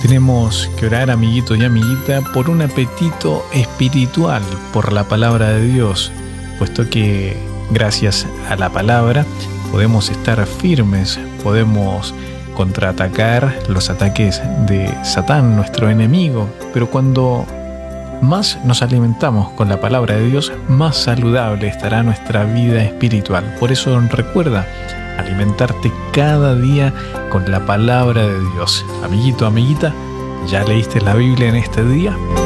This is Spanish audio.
Tenemos que orar, amiguito y amiguita, por un apetito espiritual por la palabra de Dios, puesto que gracias a la palabra podemos estar firmes, podemos contraatacar los ataques de Satán, nuestro enemigo. Pero cuando más nos alimentamos con la palabra de Dios, más saludable estará nuestra vida espiritual. Por eso recuerda alimentarte cada día con la palabra de Dios. Amiguito, amiguita, ¿ya leíste la Biblia en este día?